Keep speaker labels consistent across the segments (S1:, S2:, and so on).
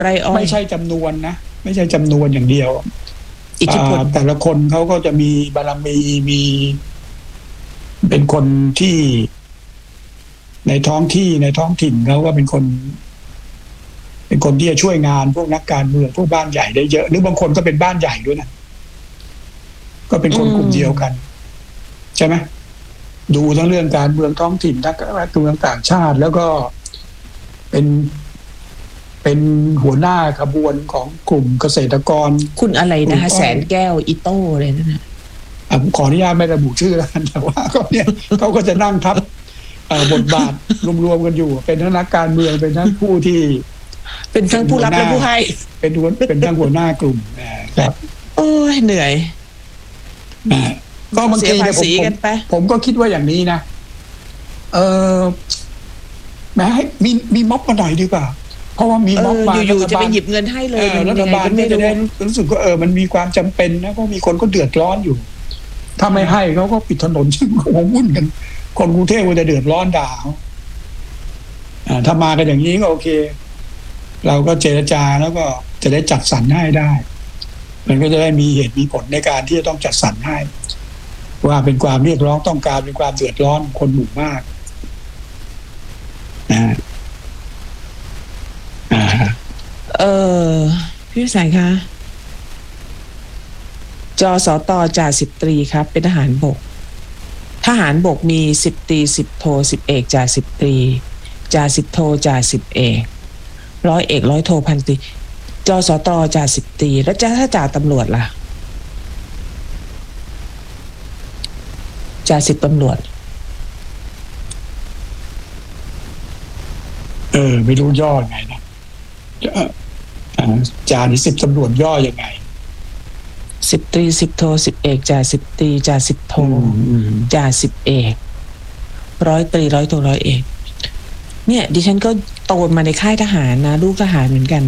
S1: ไรอ้อย
S2: ไม่ใช่จำนวนนะไม่ใช่จำนวนอย่างเดียว
S1: อิทธิพล
S2: แต่ละคนเขาก็จะมีบารมีมีเป็นคนที่ในท้องถิ่นเขาก็เป็นคนที่จะช่วยงานพวกนักการเมืองพวกบ้านใหญ่ได้เยอะหรือบางคนก็เป็นบ้านใหญ่ด้วยนะก็เป็นคนกลุ่มเดียวกันใช่ไหมดูทั้งเรื่องการเมืองท้องถิ่นทั้งการเมืองต่างชาติแล้วก็เป็นหัวหน้าขบวนของกลุ่มเกษตรกร
S1: คุณอะไรนะคะแสนแก้วอิโต้เลยนั่นนะ
S2: ขออนุญาตไม่ระบุชื่อแล้วกันแต่ว่าเขาเนี่ยเขาก็จะนั่งทับบทบาทรวมๆกันอยู่เป็นทั้งนักการเมืองเป็นทั้งผู้ที่
S1: เป็นทั้งผู้รับและผู้ให้
S2: เป็นทั้งหัวหน้ากลุ่มครับ
S1: โอ้ยเหนื่อย
S2: ก็บางทีเนี่ยผมก็คิดว่าอย่างนี้นะแม้ให้มีม็อบมาหน่อยดีกว่าเพราะว่ามีม็อบมา
S1: อยู่ๆจะไปหยิบเงินให้เลย
S2: รัฐบาลก็จะได้รู้สึกว่ามันมีความจำเป็นนะเพราะมีคนก็เดือดร้อนอยู่ถ้าไม่ให้เขาก็ปิดถนนซึ่งคงวุ่นกันคนกรุงเทพก็จะเดือดร้อนด่าถ้ามากันอย่างนี้ก็โอเคเราก็เจรจาแล้วก็จะได้จัดสรรให้ได้มันก็จะได้มีเหตุมีผลในการที่จะต้องจัดสรรให้ว่าเป็นความเรียกร้องต้องการเป็นความเดือดร้อนคนหมู่มาก
S1: พี่แสงคะจสต.จ่าสิบตรีครับเป็นทหารบกทหารบกมี10 ตรี10 โท10 เอกจ่าสิบตรีจ่าสิบโทจ่าสิบเอกร้อยเอกร้อยโทพันตรีจสต.จ่าสิบตรีแล้วถ้าจ่าตำรวจล่ะจ่าสิบตำรวจ
S2: ไม่รู้ย่อยังไงนะจ่านี่10 ตำรวจย่อยังไง
S1: 10 ตรี10 โท10 เอกจ่าสิบตรีจ่าสิบโทจ่าสิบเอกร้อยตรีร้อยโทร้อยเอกเนี่ยดิฉันก็โตมาในค่ายทหารนะลูกทหารเหมือนกัน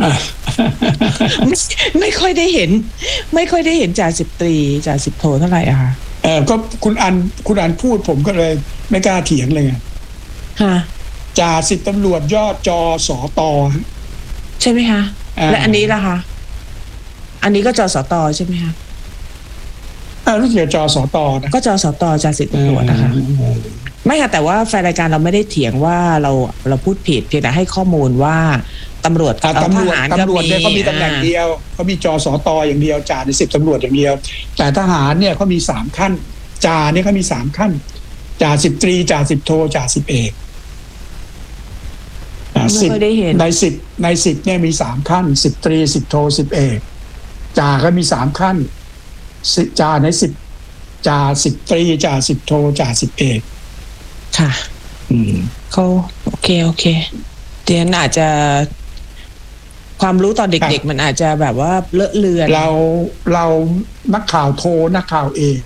S1: ไม่ค่อยได้เห็นจ่าสิบตรีจ่าสิบโทเท่าไหร่อะคะ
S2: ก็คุณอันพูดผมก็เลยไม่กล้าเถียงเลยไงจ่าสิบตำรวจย่อจสต.
S1: ใช่ไหมคะและอันนี้ล่ะคะอันนี้ก็จสต.ใช่ไหมคะ
S2: รู้สึกจสต.นะ
S1: ก็จสต.จ่าสิบตำรวจนะคะไม่ค่ะแต่ว่าแฟนรายการเราไม่ได้เถียงว่าเราพูดผิดเพียงแต่ให้ข้อมูลว่าตำรวจ
S2: เนี่ยเขามีตำแหน่งเดียวเขามีจสต.อย่างเดียวจ่าใน10 ตำรวจอย่างเดียวแต่ทหารเนี่ยเขามี3 ขั้นจ่าเนี่ยเขามี3 ขั้นจ่าสิบตรีจ่าสิบโทจ่าสิบเอกใน10เนี่ยมี3 ขั้น10 ตรี10 โท10 เอกจ่าก็มี3 ขั้นจ่าใน10จ่า10 ตรีจ่า10 โทจ่า10 เอก
S1: ค่ะเขาโอเคเดี๋ยวอาจจะความรู้ตอนเด็กๆมันอาจจะแบบว่าเลอะเลือน
S2: เรานักข่าวโทนักข่าวเอก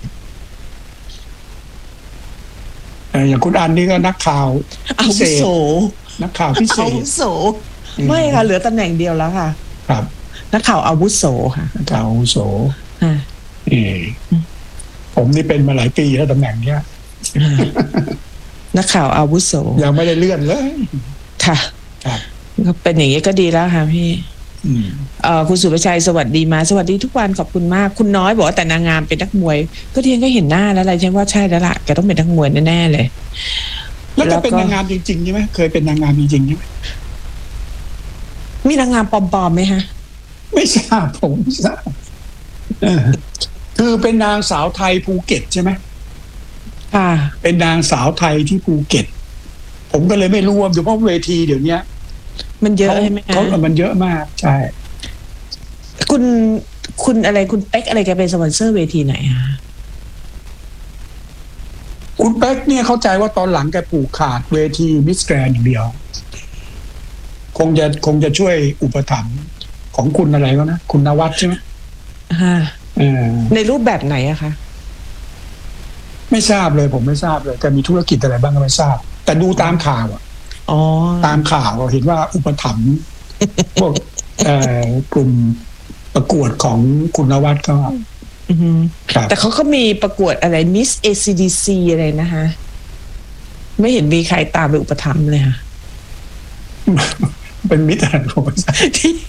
S2: อย่างคุณอันนี่ก็นักข่าว
S1: พิเศษ
S2: นักข่าวพิเศษ
S1: อาวุโสไม่ค่ะเหลือตำแหน่งเดียวแล้วค่ะ
S2: ครับ
S1: นักข่าวอาวุโสค่ะ
S2: นักข่าวอาวุโสผมนี่เป็นมาหลายปีแล้วตำแหน่งเนี้ย
S1: นักข่าวอาวุโส
S2: ยังไม่ได้เลื่อนเลย
S1: ค่ะก็เป็นอย่างนี้ก็ดีแล้วค่ะพี่คุณสุภชัยสวัสดีมาสวัสดีทุกวันขอบคุณมากคุณน้อยบอกว่าแต่นางงามเป็นนักมวยก็เทียนก็เห็นหน้าแล้วอะไรใช่ว่าใช่แล้วล่ะแกต้องเป็นนักมวยแน่ๆเลย
S2: แล้วก็เป็นนางงามจริงๆใช่ไหมเคยเป็นนางงามจริงๆใช่ไหม
S1: มีนางงามปลอมๆไหมฮะ
S2: ไม่ทราบผมไม่ทราบคือเป็นนางสาวไทยภูเก็ตใช่ไหมเป็นนางสาวไทยที่ภูเก็ตผมก็เลยไม่รู้ว่าเฉพาะเวทีเดี๋ยวนี้
S1: มันเยอะใช่ไหมคะ
S2: มันเยอะมากใช่
S1: คุณอะไรคุณเป๊กอะไรแกเป็นสปอนเซอร์เวทีไหนฮะ
S2: คุณเป๊กเนี่ยเข้าใจว่าตอนหลังแกผูกขาดเวทีมิสแกรนด์อย่างเดียวคงจะช่วยอุปถัมภ์ของคุณอะไรก็นะคุณนวัดใช่ไหม
S1: ในรูปแบบไหนอะคะ
S2: ไม่ทราบเลยผมไม่ทราบเลยแต่มีธุรกิจอะไรบ้างก็ไม่ทราบแต่ดูตามข่าวตามข่าวเห็นว่าอุปถัมภ์พวกกลุ่มประกวดของคุณนวัดก็
S1: แต่เขาก็มีประกวดอะไร Miss ACDC อะไรนะคะไม่เห็นมีใครตามไปอุปถัมภ์เลยค่ะ
S2: เป็นมิตรผม
S1: ที่